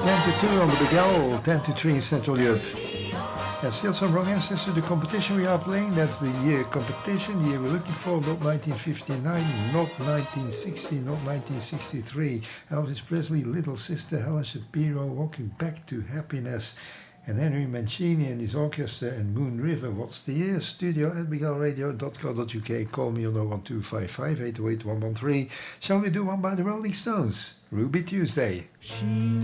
10 to 2 on the Big L, 10 to 3 in Central Europe. And still some wrong answers to the competition we are playing. That's the year competition, the year we're looking for. Not 1959, not 1960, not 1963. Elvis Presley, Little Sister, Helen Shapiro, Walking Back to Happiness. And Henry Mancini and his orchestra and Moon River. What's the year? studio@biglradio.co.uk. Call me on 01255 808 113. Shall we do one by the Rolling Stones? Ruby Tuesday.